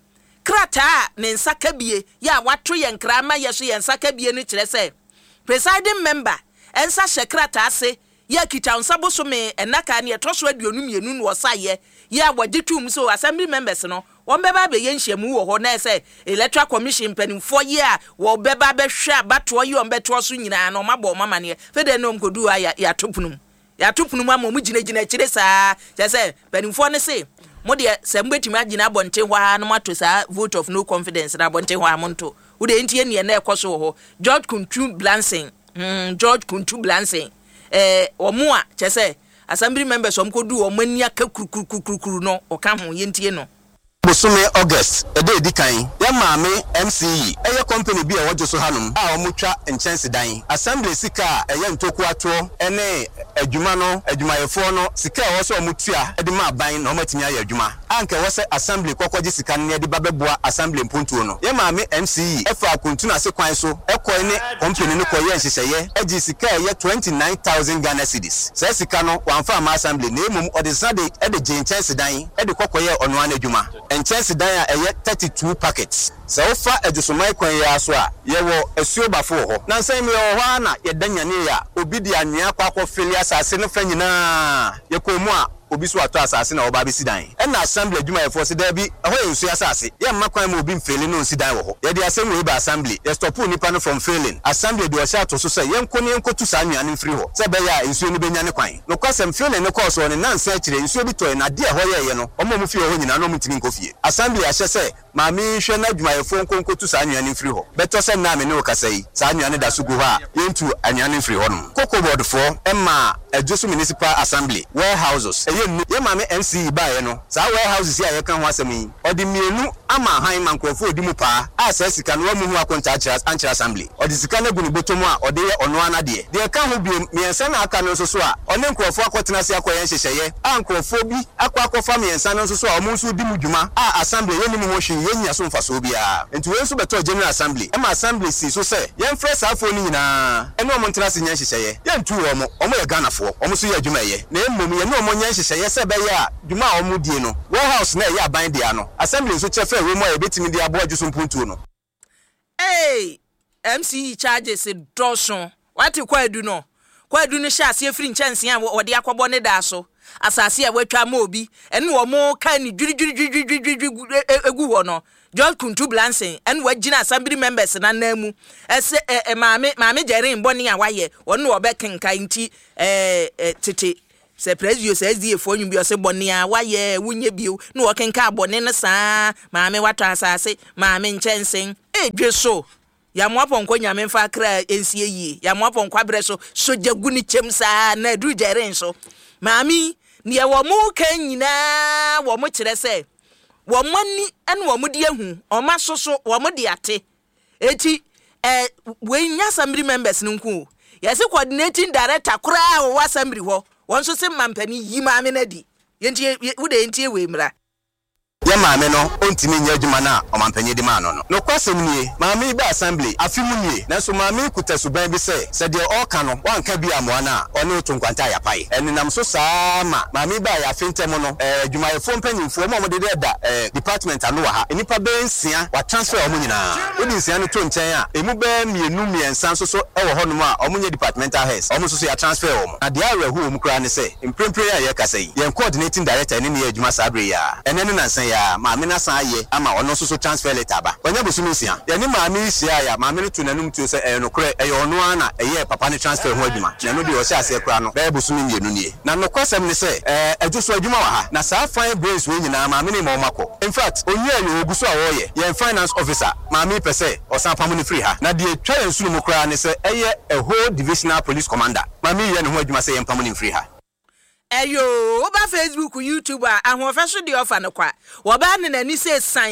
krata ne nsaka bie ya wato ye nkrama ye so ye nsaka bie ni kire se presiding member ensa hye krata ase ya kita nsabo so me enaka ne etoso aduonu mienu no osaye ya wagitum so assembly members no won beba be ye nhyiamu wo ho na se electoral commission panimfo ye a wo beba be hwe abato ye on beto so nyina no mabo mama ne fede no mkodu ya ya topunum ya topunum ama mu gina gina kire saa se panimfo ne se mo de se mbetimi agina abonte hwa no mato saa vote of no confidence na abonte hwa amonto wo de ntie ne na ekoso ho George Kuntu Blansing mm George Kuntu Blansing eh omo a chese assembly members omkodu omania ka kurukurukuru no oka ho yentie no Bosome August ede edikan ya maame M C E eye company bi e wojo so hanum a omutwa enchanse dan assembly sika eye ntoku ato ene adwuma no adwumayefo no sika e wo so omutua ede ma ban na omatimi aye adwuma anke wo se assembly kokwaji sika ne ede babeboa assembly mpuntuo no ya maame M C E efa akuntu na se kwan so ekoi ne company no koye nhyehyeye eji sika eye twenty-nine thousand Ghana cedis se sika no wanfa ma assembly na emum ode sade ede je enchanse dan ede kokoye ono an adwuma enchanse dan a eye thirty-two packets se ofa ejusomai kwan ya so a ye wo asuo bafo ho na nsem ye ho ana ye danyane ya obi di anwea kwa kwa fili asase ne fa nyina ye komu a obi so ato asase na oba be sidan e na assembly adwuma ye force da bi e ho ye nsu asase ye mma kwan ma obi mfeli no sidan wo ho ye de asem we ba assembly ye stop nipa no from failing assembly de o sha to so say ye nko ne nko tu sa nnuane mfiri ho se be ya nsu ni benya ne kwan no kwasem failing ne course ne nansa akire nsu bi to na de e ho ye ye no omo mu fi ho nyina no mutimi nko fie assembly a hye se ma mi hwe na adwuma ye fo nko nko tu sa nnuane mfiri ho beto se na me ne o kasa yi sa nnuane da so go ha ye ntu annuane mfiri ho no koko board for emma Ejosu Municipal Assembly warehouses eye nu ye ma me M C E ba ye no sa warehouses ya ye kan ho asem yi odi mienu ama han mankrofo odi mu pa a sa sika no mu hu akonta achira anchira assembly odi sika na gu ni botomu a odi ye ono ana de de kan ho bi miensa na aka no so so a one nkrofo akotena se akoyen hyehyeye a nkrofo bi akwa akofa miensa no so so a omo nso di mu dwuma a assembly ye ni mu ho hwe ye nya so mfa so bia enti we nso beto general assembly e ma assembly si so se ye mfre sa afo ni nyina ene omo ntena se nya hyehyeye ye ntu omo omo ye Ghana fo omo so ye adwuma ye na emmom ye no omo nya hyehyeye se be ya dwuma a omo die no warehouse na ye aban dia no assembly so chefe we mo ye betimi dia abo adwuso mpuntu no hey M C E charges doson wati kwadu no kwadu no sha ase free nchance a wo de akwabo ne da so asase a watwa ma obi ene wo mo kan ni dwiri dwiri dwiri dwiri egu ho no George Kuntu Blansen and what Gina assembly members na namu ese e maame maame jere mboni a waye wonu obekenka nti eh tete se presio se S D A fo nwum bi ose boni a waye wunye bio na wokenka abone ne saa maame wato asase maame nchensen e dweso ya mwapo nko nyame mfa kra ensie yi ya mwapo nkwa bre so so jagu ni chem saa na du jere nso maame ne wo mu kan nyina wo mu kire se womani ene womudi ahu omasoso womudi ate eti eh we nya assembly members nku yesi coordinating director kura wo assembly ho wonso se mampani yima ame na di yenti wude yenti we mra ye maame no ontimi nya adwuma na omampanye di ma no no no kwasem nie maame ba assembly afimu nie na so maame kuta suban bi se se de oka no wanka bi amoa na one otunkwanta ya pai enenam so saa ma maame ba ya fintem no eh adwuma ye fo mpanyimfo mo mo de da eh department anu wa ha enipa be nsia wa transfer omo nyina odi nsia no to nchen a emu ba mienu miensan so so e wo hono a omo nya departmental heads omo so so ya transfer omo na de arehu omo kura ne se imprempre ya ye kasa yi ye coordinating director ne ne adwuma sabre ya enene nansan ya maame na san ye ama ono so so transfer letter ba onya bosumi sia ye ni maame hia ya maame no tunanum tu se eh no kure eh ono ana eh papa ne transfer ho adwuma na no de o sia se kura no ba bosumi mienu nie na no kwasem ne se eh adwuso adwuma wa ha na saa fine brace we nyina maame ne mo mako in fact onye ye oguso a wo ye ye finance officer maame pese o san pamu ne free ha na de twa ye sunu mu kura ne se eh a whole divisional police commander maame ye ne ho adwuma se ye pamu ne free ha Eyo, oba Facebook, YouTube, ahofeso di ofa no kwa. Woba ne nani se san,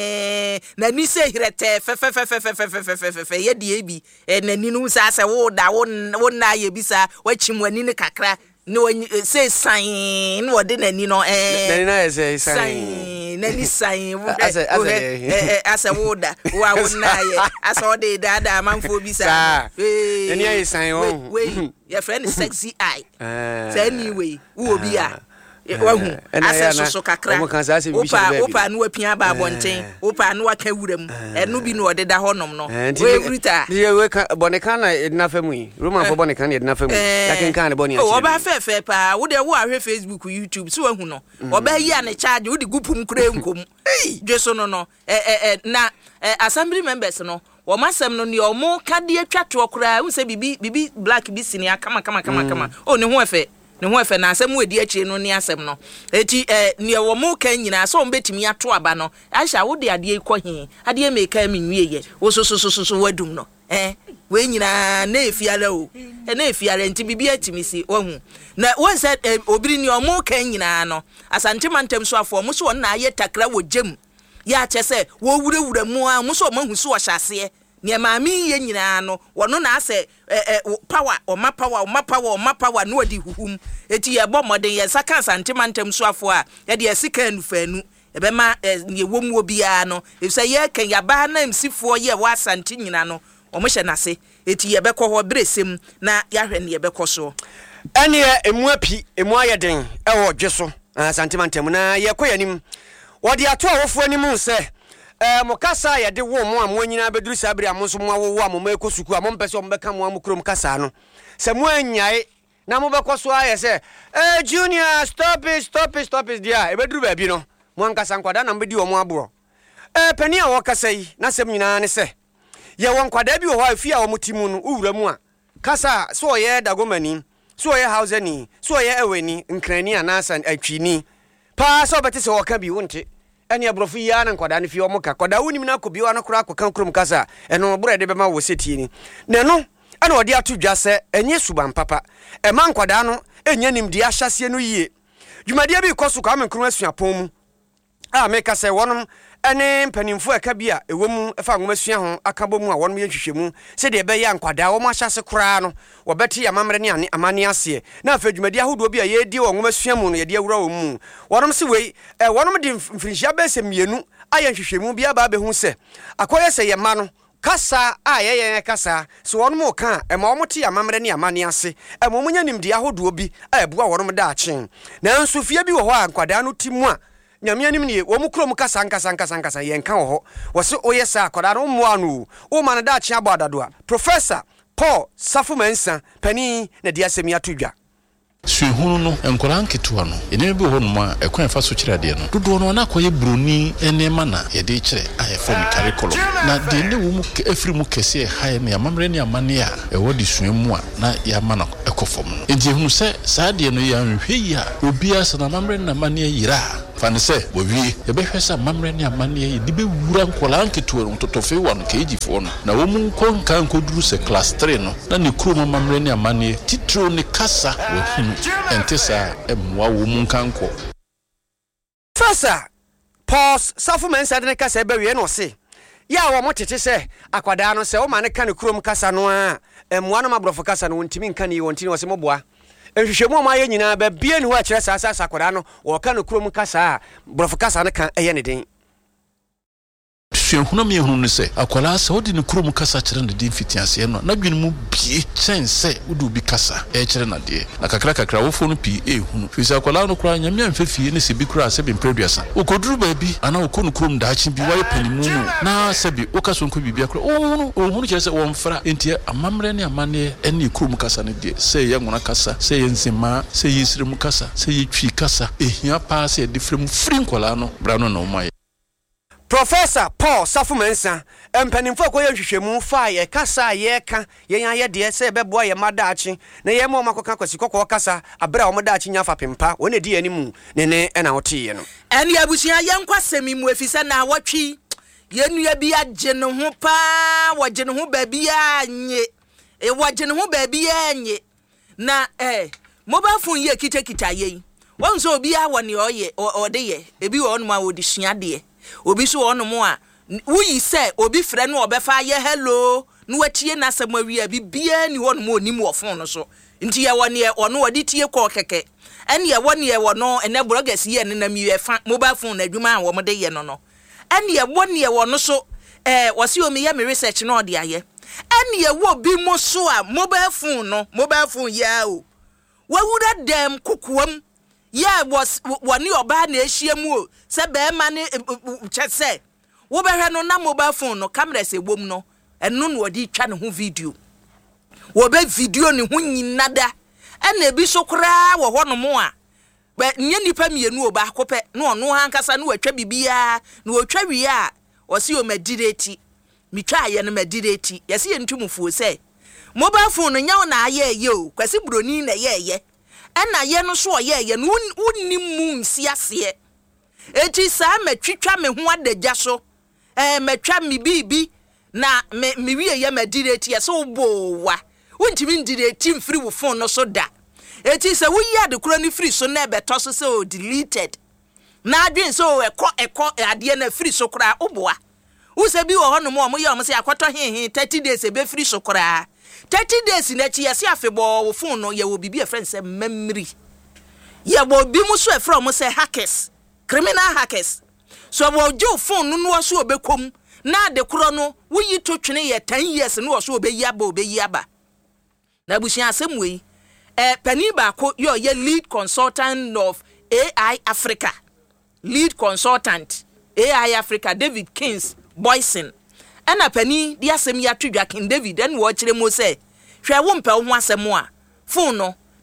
nani se hirete fe fe fe fe fe fe fe fe fe fe ye die bi. E nani no sa se wo da wo na ye bisa, wachim wani ne kakra. No say sign what did nani no eh nani na say sign nani sign as a as a woda wa wona ye as all the dada manfo bisa eh nani ay sign won we your friend sexy eye say anyway wo obi a wahu asa so kakra opa opa no apia ba bonten opa no aka wuram enu bi no odeda honom no we vrita die we boneka na edna famu roman for boneka na edna famu yaken kan ne boni a o ba fe fe pa wo de wo ahwe Facebook YouTube so wahu no oba yi an charge wo di gupum kura nkom eh jeso no no eh eh na assembly members no wo masem no ne o mo kade atwa to kura wo se bibi bibi black bi sini akama kama kama kama o ne ho efe ne ho efe na asem wedi akire no ne asem no eti eh ne wo mo kan nyina so mbetimi ato aba no ahya wo de ade ekɔ he ade me kan me nwie ye wo so so so so wadum no eh we nyina na efiara o eh na efiara nti bibi atimi si ohu na won said obiri ne o mo kan nyina no asante mantem so afo mo so na aye takra wo gem ya chese wo wurawura mu a mo so mahu so hyase ne maami ye nyina no wono na ase power o ma power o ma power o ma power no odi huhum eti ye bo moden ye saka santimantem so afo a ye de sika nufanu ebe ma ye womu obia no efse ye kan ya ba na msifo ye wa santi nyina no o mo hye nase eti ye bekɔ ho bresem na ya hwɛ ne ye bekɔ so ene emu api emu ayeden e wo dweso santimantem na ye kɔ yanim wodi ato awofo anim se eh mokasa ya de wo mo am wanyina beduru sabri am so mo wo am mo ekosuku am mpese o mbeka mo am krom kasa no se mo anyae na mo be ko so aye say eh junior stop it stop it stop it dia e be duru ba bi no mo ankasa nkwada na mbedi o mo aboro eh pani a wo kasa yi na sem nyina ne say ye won kwada bi wo ho afia wo mutimu no uwura mu a kasa so ye dagomani so ye houseni so ye eweni nkrani anasa atwini pa so beti se wo ka bi wonte ene abrofo ya na nkwada ne fi wo ka kwada wonim na kobi wa no kura akokan krum kasa eno bro de be ma wo setie ni ne no ana odi atudwa se enye suban papa e man nkwada no enya nimdi ahyase no yie dwumade bi koso kwa menkru asuapon mu a meka se wonom ene mpanimfo aka bia ewom efa ngomasua ho akabo mu a wonom yenhwehwemu se de be ya nkwada wo mahyase kura no wo beti amamre ne ane amane ase na afa dwumade ahodo bi a yedi wo ngomasua mu no ye de awura wo mu wonom se wei e wonom de mfinhia be se mienu ayenhwehwemu bia ba be hu se akoye se ye ma no kasa a ye ye kasa so wonom o ka e ma omote amamre ne amane ase e mo munya nimdi ahodo bi a ebua wonom da achen na nso fie bi wo ho a nkwada no timu a nyame anim ne wo mu krom kasa nkasa nkasa nkasa ye nka wo ho wo se oyesa akoda no mo anu wo ma na da achen abadado a Professor Paul Safumensa pani na dia semi atudwa Suhunu no enkora nketewa no ene bi ho no ma ekwan fa so kire de no dodo no na akoye broni enema na ye de kire ayefon curriculum na de ne wo mu afiri mu kese ha ne amamre ne amane a e wodi suemu a na ya ma na ekofom no enti hunu se saa de no ya nhwe yi a obi asa na amamre na amane yira fane se wo wi ye be hwesa amamre ne amane yi de be wura nkola nketewa no totofe wa no keji fo no na wo mu nkon kan koduru se class three no na ne kuro amamre ne amane titro ne kasa wo hunu entesa emwa wo munkanko Fasa pause Safumensa de kasa ebe wie no se ya wo motete se akwada no se o ma ne ka ne kurom kasa no a emwa no mabrofo kasa no ntimi nka ne wontini wo se moboa ehwehwemu ma ye nyina ba bie ne ho a kire sasa akwada no wo ka ne kurom kasa brofo kasa ne kan eye ne den Suhuna me hunu se akwala sa odi ne kurom kasa kire ne din fitiase no na dwene mu bie chense udu bi kasa e kire na de na kakra kakra wo fo no pi e hunu fisa akwala no kura nyame amfefie ne se bi kura se bi mpreduasa ukoduru ba bi ana ukonu kurom daachi bi waye panimu no na se bi ukaso nko bibia kura o hunu o hunu kire se wo mfra enti amamre ne amane ene kurom kasa ne de se ye ngona kasa se ye nsema se ye sirem kasa se ye twi kasa ehia pa se de frem fri nkola no bra no no mai Professor Paul Safumensa empanimfo ko yehwehwemu fa ye kasa ye ka ye yan ye de se bebo ye madaachi na ye mo makoka kwasi kokko kasa abra o madaachi nya fa pempa wona di animu ne ne na wote ye no ene abusia ye nkwasemi mu efisa na watwi ye nua bi agye ne ho pa wagye ne ho ba bi anye e wagye ne ho ba bi anye na eh mobile phone ye kitakita ye wonso obi a woni oye ode ye ebi wo no ma wodi sua de obi so ono mo a wuyi se obi frɛ no obefa ye hello no watie na asɛm awia bibia ni wono mo onim wo phone no so nti ye wone ye ono wodi tie kɔ kɛkɛ ɛne ye wone ye wono ene bloggers ye ne na mi ye fa mobile phone na adwuma a wo mode ye no no ɛne ye wone ye wono so eh wose o me ye me research no ode aye ɛne ye wo bi mo so a mobile phone no mobile phone ya o wawura dem kokoam yeah was wani oba na ehiem o se be ma ne chese wo behwe no na mobile phone no camera se bom no eno no odi twa ne ho video wo be video ne ho nyinada ena bi so kra wo ho no mo a be nye nipa mienu oba akopɛ no ono hankasa no watwa bibia no watwa wi a o se o madireti mitwa ye no madireti yesi ye ntumufuo se mobile phone nya na aye ye o kwasi broni na ye ye ena ye no so ye ye no wonni mu nsiase eti sa matwitwa me ho adagya so eh matwa me bibi na me me wie ye madireti ye so bowa wontimi ndireti mfiri wo phone no so da eti sa wo yi adekoro ni free so na beto so se o deleted na adwen so ekọ ekọ ade na free so kra oboa wo se bi wo ho no mo mo ye o mo se akoto hehe thirty days e be free so kra thirty days na chi yesi afebo wo phone no ye wo bibi e friend say memory ye wo bi mu so e from say hackers criminal hackers so wo jo phone no no so obekom na de kro no wo yi to twene ye ten years no so obeyi aba obeyi aba na bushia asemwe eh pani ba ko yo ye lead consultant of A I Africa lead consultant A I Africa David Kings Boyson ena pani di asem ya twidwa King David en wo kire mo se hwe wo mpa ho asem a phone no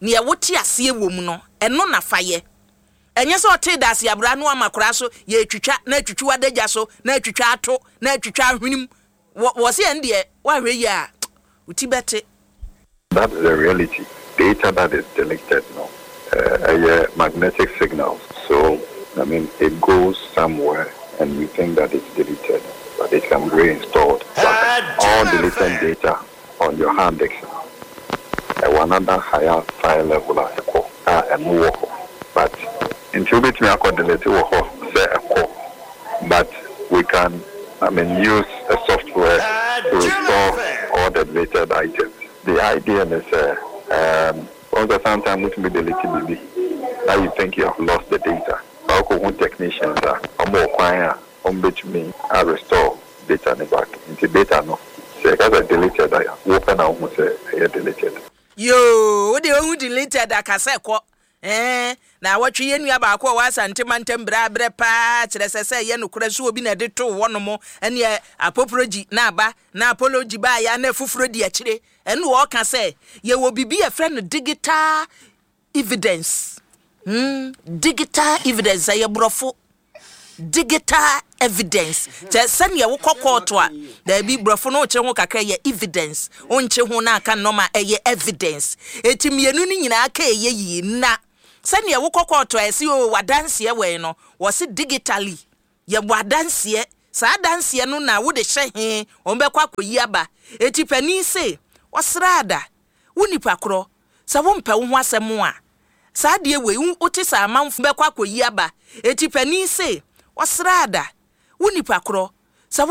ne wote ase wo mu no eno na faye enye so te das ya bra no amakora so ye twitwa na twitwa adagya so na twitwa ato na twitwa ahwenim wo se ende wa hwe yi a uti bete. That's the reality. Data that is deleted now, uh, uh, magnetic signals. So, I mean, it goes somewhere and we think that it's deleted, but it can be reinstalled. But all deleted data on your hard disk, uh, one other higher file level as a core, uh, and more. But until it may be deleted, say a core. But we can, I mean, use a software to restore all the deleted items. The idea is, uh, um, also sometimes it may be deleted, maybe. Now you think you have lost the data. How could technicians are more quiet on which me I restore data back into data no. So because I deleted, I open out and say I deleted. Yo, what the who deleted that cassette? Eh, na watch ye nua ba ko wa santimantem bra bra pa kire sese ye no kura so obi na de to wono mo ene apoproji na aba na apology ba ya na fufuro di akire ene wo ka se ye wo bibi e friend digital evidence. Hmm, digital evidence ye brofo digital evidence te sane ye wo kokoto a da bi brofo no che ho kakra ye evidence onche ho na aka normal ye evidence etimienu ni nyina aka ye yi na sane ye wo kokoto esi o wadanse ye we no wo se digitally ye wadanse sa danse no na wo de hye he o be kwa koyi aba etipani se osrada wonipa kro sa wo mpa wo ho asem a sa de we uti sa amanfo be kwa koyi aba etipani se osrada wonipa kro